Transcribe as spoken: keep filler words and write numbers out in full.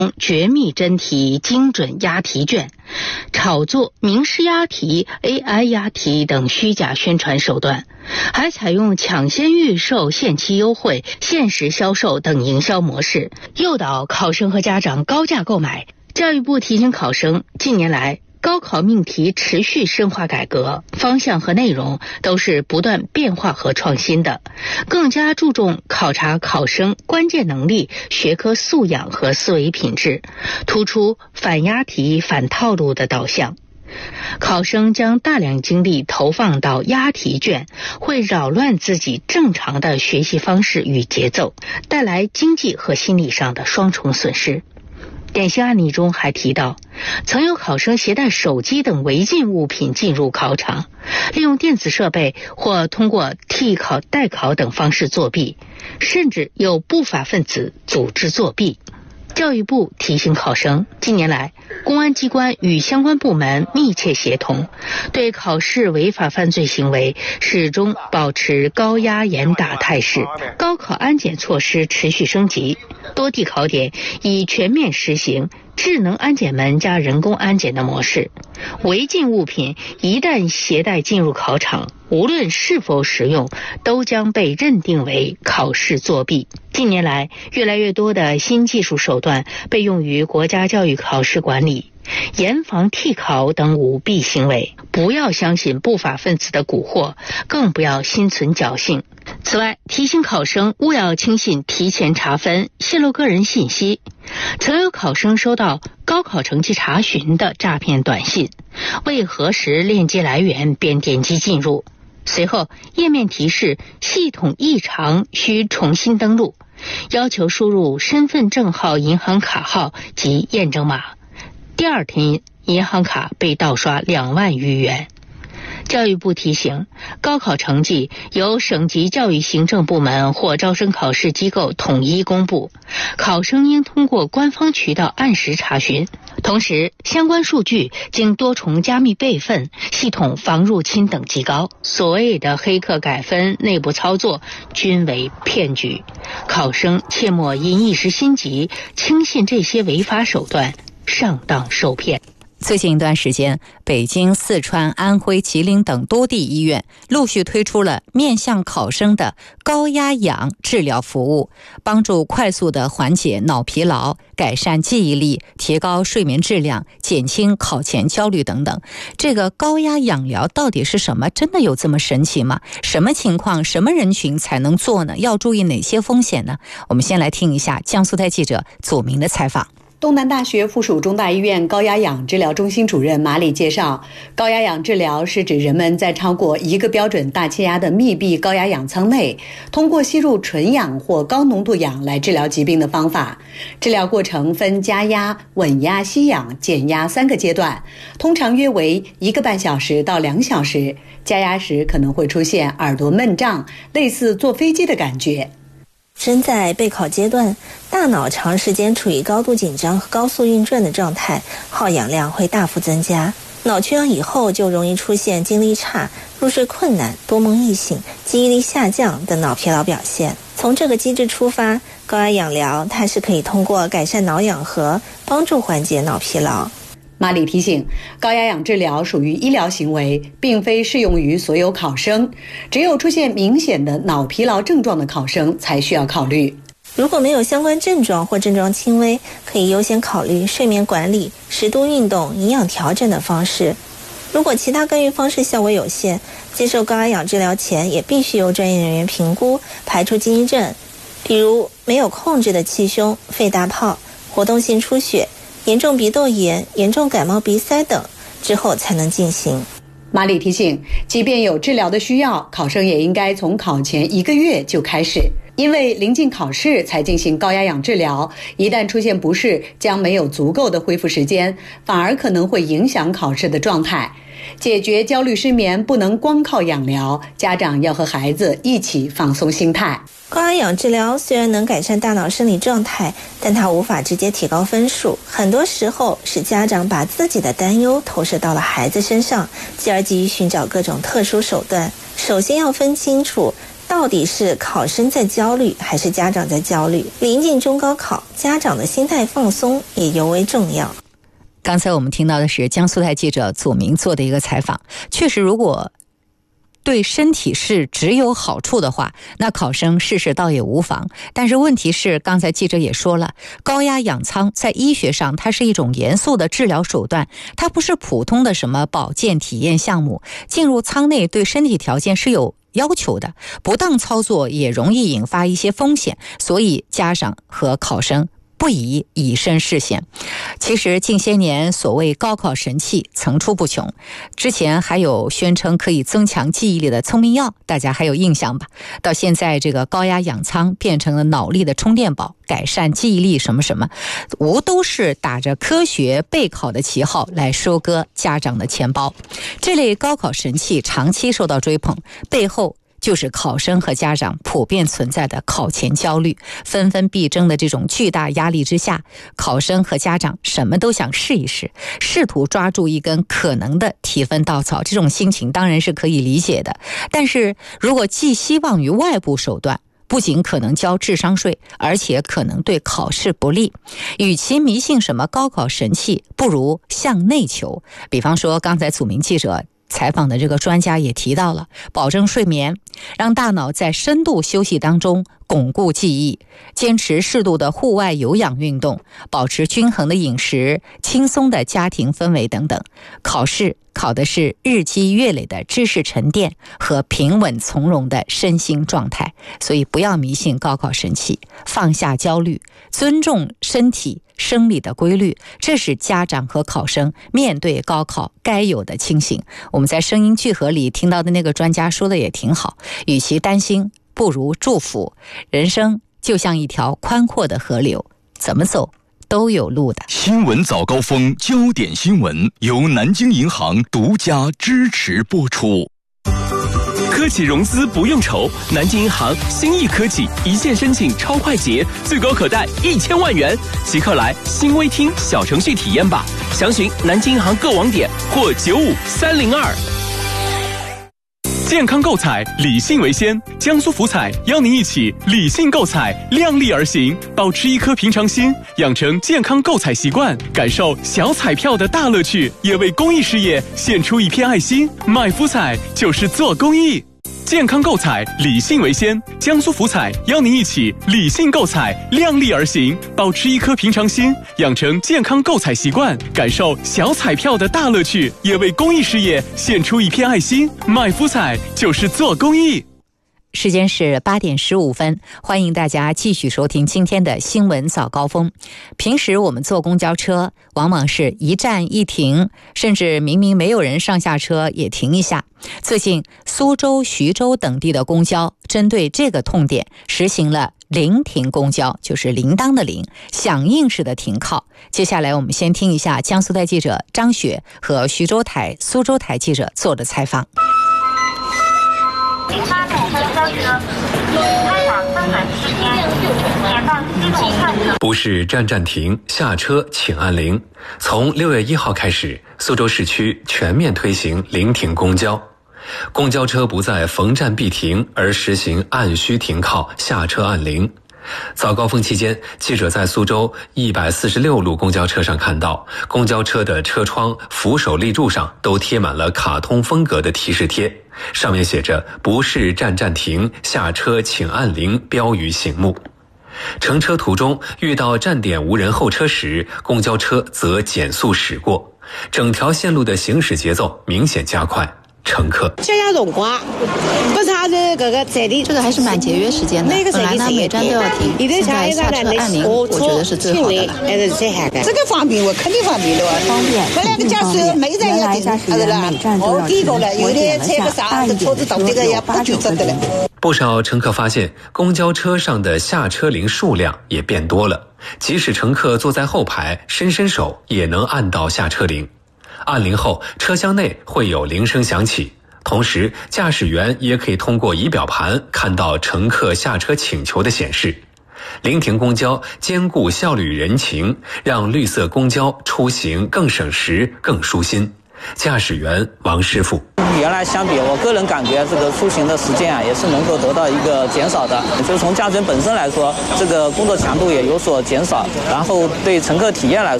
绝密真题、精准押题卷，炒作明示押题、A I 押题等虚假宣传手段，还采用抢先预售、限期优惠、限时销售等营销模式，诱导考生和家长高价购买。教育部提醒考生，近年来高考命题持续深化改革，方向和内容都是不断变化和创新的，更加注重考察考生关键能力、学科素养和思维品质，突出反押题、反套路的导向。考生将大量精力投放到押题卷，会扰乱自己正常的学习方式与节奏，带来经济和心理上的双重损失。典型案例中还提到，曾有考生携带手机等违禁物品进入考场，利用电子设备或通过替考、代考等方式作弊，甚至有不法分子组织作弊。教育部提醒考生，近年来公安机关与相关部门密切协同，对考试违法犯罪行为始终保持高压严打态势，高考安检措施持续升级，多地考点已全面实行智能安检门加人工安检的模式。违禁物品一旦携带进入考场，无论是否使用，都将被认定为考试作弊。近年来，越来越多的新技术手段被用于国家教育考试管理，严防替考等舞弊行为。不要相信不法分子的蛊惑，更不要心存侥幸。此外，提醒考生勿要轻信提前查分、泄露个人信息。曾有考生收到高考成绩查询的诈骗短信，未核实链接来源便点击进入，随后页面提示系统异常，需重新登录，要求输入身份证号、银行卡号及验证码。第二天，银行卡被盗刷两万余元。教育部提醒，高考成绩由省级教育行政部门或招生考试机构统一公布，考生应通过官方渠道按时查询。同时，相关数据经多重加密备份，系统防入侵等级高。所谓的黑客改分、内部操作均为骗局，考生切莫因一时心急轻信这些违法手段，上当受骗。 最近一段时间，北京、四川、安徽、吉林等多地医院陆续推出了面向考生的高压氧治疗服务，帮助快速地缓解脑疲劳，改善记忆力，提高睡眠质量，减轻考前焦虑等等。这个高压氧疗到底是什么？真的有这么神奇吗？什么情况、什么人群才能做呢？要注意哪些风险呢？我们先来听一下江苏台记者祖明的采访。 东南大学附属中大医院高压氧治疗中心主任马里介绍，高压氧治疗是指人们在超过一个标准大气压的密闭高压氧舱内，通过吸入纯氧或高浓度氧来治疗疾病的方法。治疗过程分加压、稳压、吸氧、减压三个阶段，通常约为一个半小时到两小时。加压时可能会出现耳朵闷胀，类似坐飞机的感觉。 身在备考阶段，大脑长时间处于高度紧张和高速运转的状态，耗氧量会大幅增加。脑缺氧以后就容易出现精力差、入睡困难、多梦易醒、记忆力下降等脑疲劳表现。从这个机制出发，高压氧疗它是可以通过改善脑氧合，帮助缓解脑疲劳。 马里提醒，高压氧治疗属于医疗行为，并非适用于所有考生，只有出现明显的脑疲劳症状的考生才需要考虑。 如果没有相关症状或症状轻微，可以优先考虑睡眠管理、适度运动、营养调整的方式。如果其他干预方式效果有限，接受高压氧治疗前也必须由专业人员评估，排除禁忌症，比如没有控制的气胸、肺大泡、活动性出血、严重鼻窦炎、严重感冒鼻塞等，之后才能进行。 马里提醒，即便有治疗的需要，考生也应该从考前一个月就开始，因为临近考试才进行高压氧治疗，一旦出现不适，将没有足够的恢复时间，反而可能会影响考试的状态。解决焦虑失眠不能光靠氧疗，家长要和孩子一起放松心态。 高压氧治疗虽然能改善大脑生理状态，但它无法直接提高分数，很多时候是家长把自己的担忧投射到了孩子身上，继而急于寻找各种特殊手段。首先要分清楚， 到底是考生在焦虑，还是家长在焦虑？临近中高考，家长的心态放松也尤为重要。 刚才我们听到的是江苏台记者祖明做的一个采访。确实，如果对身体是只有好处的话，那考生试试倒也无妨。但是问题是，刚才记者也说了，高压氧舱在医学上它是一种严肃的治疗手段，它不是普通的什么保健体验项目。进入舱内对身体条件是有要求的，不当操作也容易引发一些风险，所以家长和考生不宜以身试险。其实近些年所谓高考神器层出不穷，之前还有宣称可以增强记忆力的聪明药，大家还有印象吧？到现在这个高压氧舱变成了脑力的充电宝，改善记忆力什么什么，无都是打着科学备考的旗号来收割家长的钱包。这类高考神器长期受到追捧，背后就是考生和家长普遍存在的考前焦虑，纷纷必争的这种巨大压力之下，考生和家长什么都想试一试，试图抓住一根可能的提分稻草，这种心情当然是可以理解的。但是如果寄希望于外部手段，不仅可能交智商税，而且可能对考试不利。与其迷信什么高考神器，不如向内求。比方说刚才祖明记者采访的这个专家也提到了，保证睡眠，让大脑在深度休息当中巩固记忆，坚持适度的户外有氧运动，保持均衡的饮食，轻松的家庭氛围等等。考试考的是日积月累的知识沉淀和平稳从容的身心状态，所以不要迷信高考神器，放下焦虑，尊重身体生理的规律，这是家长和考生面对高考该有的清醒。我们在声音聚合里听到的那个专家说的也挺好，与其担心，不如祝福。人生就像一条宽阔的河流，怎么走都有路的。 新闻早高峰，焦点新闻由南京银行独家支持播出。 科技融资不用愁，南京银行新亿科技一键申请超快捷，最高可贷一千万元，即刻来新微听小程序体验吧。详询南京银行各网点或九五三零二。健康购彩，理性为先。江苏福彩邀您一起理性购彩，量力而行，保持一颗平常心，养成健康购彩习惯，感受小彩票的大乐趣，也为公益事业献出一片爱心。买福彩就是做公益。健康购彩，理性为先。江苏福彩邀您一起理性购彩，量力而行，保持一颗平常心，养成健康购彩习惯，感受小彩票的大乐趣，也为公益事业献出一片爱心。买福彩就是做公益。 时间是八点十五分，欢迎大家继续收听今天的新闻早高峰。平时我们坐公交车往往是一站一停，甚至明明没有人上下车也停一下。最近苏州、徐州等地的公交针对这个痛点实行了铃停公交，就是铃铛的铃，响应式的停靠。接下来我们先听一下江苏台记者张雪和徐州台、苏州台记者做的采访。 零八路公交车开往登门期间，前方机动快车。 不是站站停，下车请按铃。从六月一号开始，苏州市区全面推行铃停公交。公交车不再逢站必停，而实行按需停靠，下车按铃。早高峰期间，记者在苏州一百四十六路公交车上看到，公交车的车窗、扶手立柱上都贴满了卡通风格的提示贴，上面写着“不是站站停，下车请按铃”标语醒目。乘车途中遇到站点无人候车时，公交车则减速驶过，整条线路的行驶节奏明显加快。乘客节约辰光，不差这个个站里， 这个还是蛮节约时间的。本来呢每站都要停，现在下车按铃，我觉得是最好的了。 还是最好的。这个方便，我肯定方便的。 方便， 本来个驾驶每站要停，是的啦。我低着了，有的踩个刹，这车子到这个也不就走的了。 不少乘客发现，公交车上的下车铃数量也变多了，即使乘客坐在后排，伸伸手也能按到下车铃。按铃后，车厢内会有铃声响起，同时驾驶员也可以通过仪表盘看到乘客下车请求的显示。铃停公交兼顾效率人情，让绿色公交出行更省时、更舒心。 驾驶员王师傅。 原来相比，我个人感觉这个出行的时间啊，也是能够得到一个减少的。就是从驾驶员本身来说，这个工作强度也有所减少，然后对乘客体验来说。